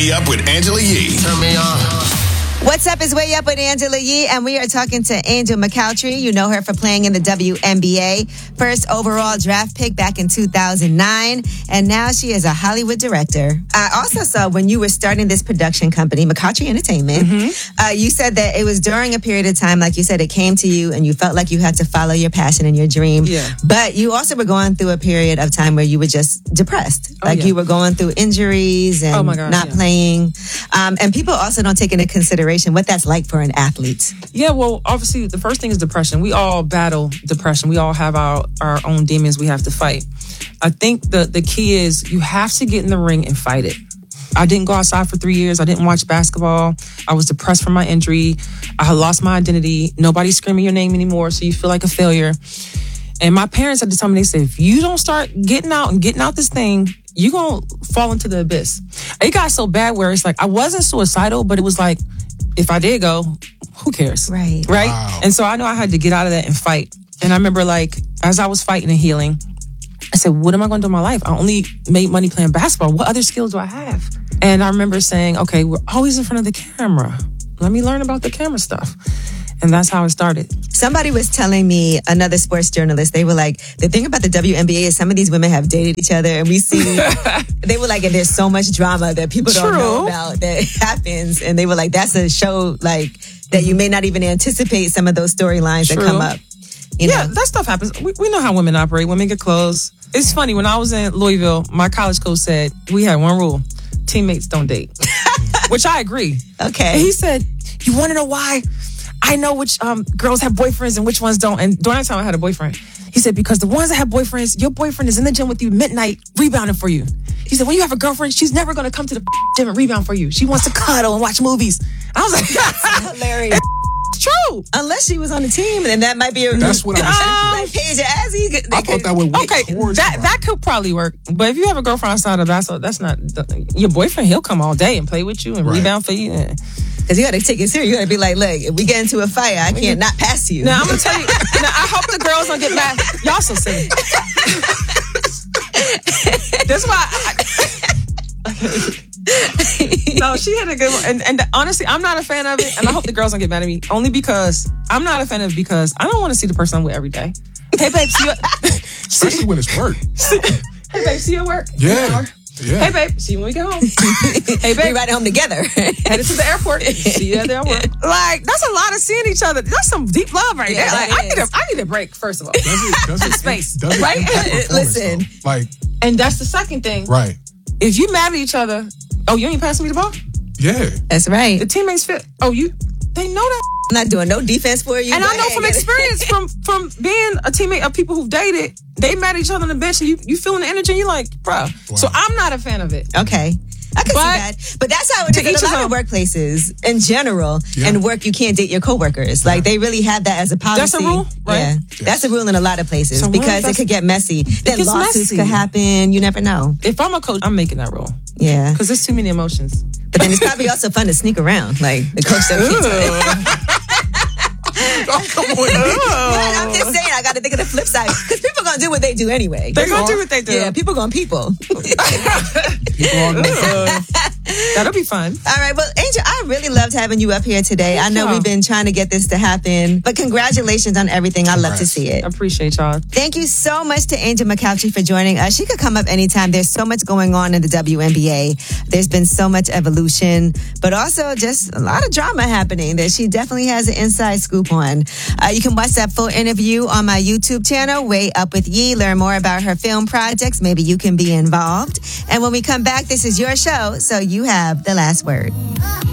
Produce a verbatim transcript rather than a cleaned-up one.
Way Up with Angela Yee. Turn me on. What's up? It's Way Up with Angela Yee, and we are talking to Angel McCoughtry. You know her for playing in the W N B A, first overall draft pick back in two thousand nine, and now she is a Hollywood director. I also saw when you were starting this production company, McCoughtry Entertainment, mm-hmm. uh, you said that it was during a period of time, like you said, it came to you and you felt like you had to follow your passion and your dream. Yeah. But you also were going through a period of time where you were just depressed. Oh, like yeah. you were going through injuries and oh my gosh, not yeah. playing. Um, and people also don't take into consideration what that's like for an athlete. Yeah, well, obviously, the first thing is depression. We all battle depression. We all have our, our own demons we have to fight. I think the, the key is you have to get in the ring and fight it. I didn't go outside for three years. I didn't watch basketball. I was depressed from my injury. I had lost my identity. Nobody's screaming your name anymore, so you feel like a failure. And my parents had to tell me, they said, if you don't start getting out and getting out this thing, you're going to fall into the abyss. It got so bad where it's like, I wasn't suicidal, but it was like, if I did go, who cares? Right. Right? Wow. And so I know I had to get out of that and fight. And I remember, like, as I was fighting and healing, I said, what am I going to do in my life? I only made money playing basketball. What other skills do I have? And I remember saying, okay, we're always in front of the camera. Let me learn about the camera stuff. And that's how it started. Somebody was telling me, another sports journalist, they were like, the thing about the W N B A is some of these women have dated each other, and we see, they were like, and there's so much drama that people don't True. know about that happens. And they were like, that's a show like that you may not even anticipate some of those storylines that True. come up. You Yeah, know? that stuff happens. We, we know how women operate. Women get clothes. It's funny, when I was in Louisville, my college coach said, we had one rule, teammates don't date. Which I agree. Okay. And he said, you want to know why? I know which um, girls have boyfriends and which ones don't. And during that time, I had a boyfriend. He said, because the ones that have boyfriends, your boyfriend is in the gym with you midnight rebounding for you. He said, when you have a girlfriend, she's never going to come to the gym and rebound for you. She wants to cuddle and watch movies. I was like, That's hilarious. It's true. Unless she was on the team, then that might be a... That's what I was Um, Like Paige Azzy. they I thought could- that would work Okay, towards that her. that could probably work. But if you have a girlfriend outside of basketball, that's not the, your boyfriend. He'll come all day and play with you and Right. rebound for you. And, Because you got to take it serious. You got to be like, look, if we get into a fight, I can't not pass you. now I'm gonna tell you. Now I hope the girls don't get mad. Y'all so silly. That's why. I, no, she had a good one, and, and honestly, I'm not a fan of it, and I hope the girls don't get mad at me. Only because I'm not a fan of it because I don't want to see the person I'm with every day. Hey, babe, see you. Especially when it's work. Hey, babe, see you at work. Yeah. Yeah. Hey, babe, see you when we get home. Hey, We babe, ride home together. headed to the airport. See you at the airport. Like, that's a lot of seeing each other. That's some deep love right Yeah, there. Like, that I need a, is. I need a break, first of all. Does it, does it, Space. Does it Right? impact performance, Listen. though? Like, And that's the second thing. right. If you mad at each other, oh, you ain't passing me the ball? Yeah. That's right. The teammates fit. Oh, you, they know that. I'm not doing no defense for you. And Go I know ahead, from get it. experience, from from being a teammate of people who've dated, they mad at each other on the bench and you, you feeling the energy and you're like, bruh. Wow. So I'm not a fan of it. Okay. I can But- see that. But that's how it To is in each a his lot of own. workplaces in general. Yeah. And work, you can't date your coworkers. Like, they really have that as a policy. That's a rule, right? Yeah. Yes. That's a rule in a lot of places So what because if it that's- could get messy. Then gets lawsuits messy. could happen. You never know. If I'm a coach, I'm making that rule. Yeah. Because there's too many emotions. But then it's probably also fun to sneak around. Like, the coach don't keep it. Oh, come on. But I'm just saying, I got to think of the flip side. Because people going to do what they do anyway. They're going are. to do what they do. Yeah, people going to people. People are gonna- That'll be fun. All right. Well, Angel, I really loved having you up here today. I know you. we've been trying to get this to happen, but congratulations on everything. I love to Congrats. see it. I appreciate y'all. Thank you so much to Angel McCoughtry for joining us. She could come up anytime. There's so much going on in the W N B A. There's been so much evolution, but also just a lot of drama happening that she definitely has an inside scoop on. Uh, you can watch that full interview on my YouTube channel, Way Up with Yee. Learn more about her film projects. Maybe you can be involved. And when we come back, this is your show, so you have the last word.